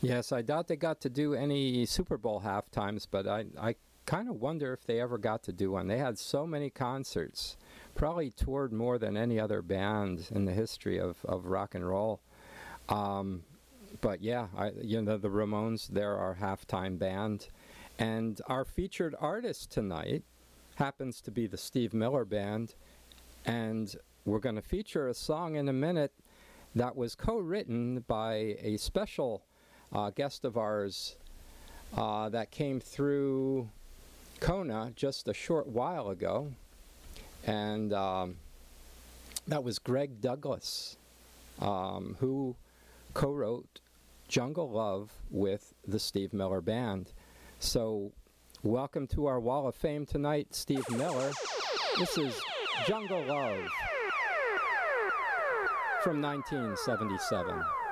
Yes, I doubt they got to do any Super Bowl halftimes, but I kind of wonder if they ever got to do one. They had so many concerts, probably toured more than any other band in the history of rock and roll. But yeah, the Ramones, they're our halftime band. And our featured artist tonight happens to be the Steve Miller Band. And we're going to feature a song in a minute that was co-written by a special guest of ours that came through Kona just a short while ago. And that was Greg Douglas, who co-wrote Jungle Love with the Steve Miller Band. So welcome to our Wall of Fame tonight, Steve Miller. This is Jungle Love from 1977.